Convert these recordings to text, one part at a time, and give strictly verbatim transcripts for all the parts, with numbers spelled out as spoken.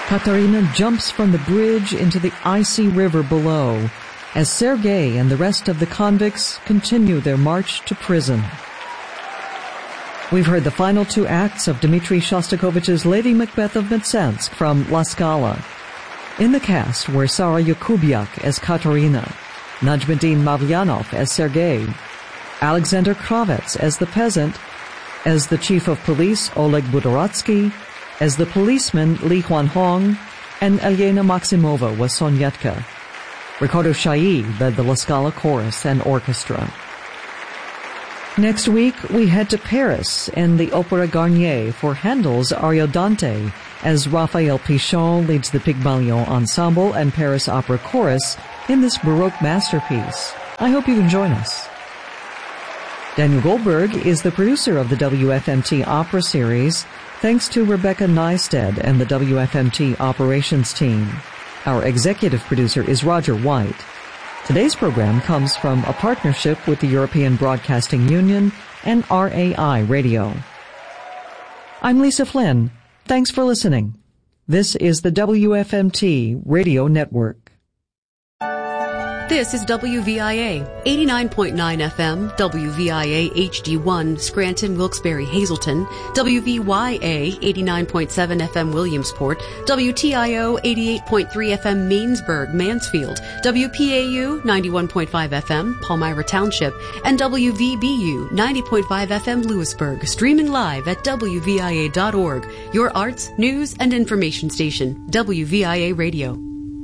Katarina jumps from the bridge into the icy river below as Sergei and the rest of the convicts continue their march to prison. We've heard the final two acts of Dmitri Shostakovich's Lady Macbeth of Mtsensk from La Scala. In the cast were Sara Yakubiak as Katarina, Najmuddin Mavlyanov as Sergei, Alexander Kravets as the peasant, as the chief of police Oleg Budoratsky, as the policeman Li Huanhong, and Elena Maximova was Sonyetka. Ricardo Chailly led the La Scala chorus and orchestra. Next week, we head to Paris in the Opera Garnier for Handel's Ariodante as Raphael Pichon leads the Pygmalion Ensemble and Paris Opera Chorus in this Baroque masterpiece. I hope you can join us. Daniel Goldberg is the producer of the W F M T Opera Series, thanks to Rebecca Neisted and the W F M T operations team. Our executive producer is Roger White. Today's program comes from a partnership with the European Broadcasting Union and R A I Radio. I'm Lisa Flynn. Thanks for listening. This is the W F M T Radio Network. This is W V I A, eighty-nine point nine F M, W V I A H D one, Scranton, Wilkes-Barre, Hazleton, W V Y A, eighty-nine point seven F M, Williamsport, W T I O, eighty-eight point three F M, Mainsburg, Mansfield, W P A U, ninety-one point five F M, Palmyra Township, and W V B U, ninety point five F M, Lewisburg, streaming live at W V I A dot org, your arts, news, and information station, W V I A Radio.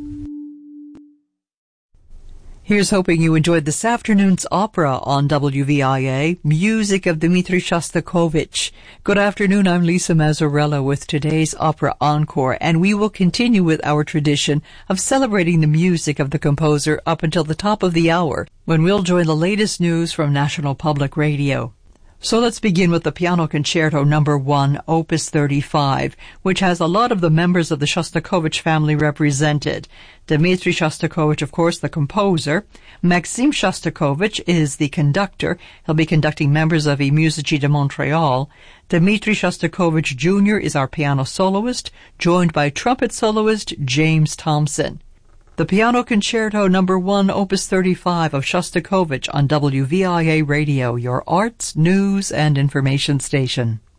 Here's hoping you enjoyed this afternoon's opera on W V I A, music of Dmitri Shostakovich. Good afternoon, I'm Lisa Mazzarella with today's Opera Encore, and we will continue with our tradition of celebrating the music of the composer up until the top of the hour, when we'll join the latest news from National Public Radio. So let's begin with the Piano Concerto Number one, Opus thirty-five, which has a lot of the members of the Shostakovich family represented. Dmitri Shostakovich, of course, the composer. Maxim Shostakovich is the conductor. He'll be conducting members of the Musici de Montreal. Dmitri Shostakovich Junior is our piano soloist, joined by trumpet soloist James Thompson. The Piano Concerto Number one, Opus thirty-five of Shostakovich on W V I A Radio, your arts, news, and information station.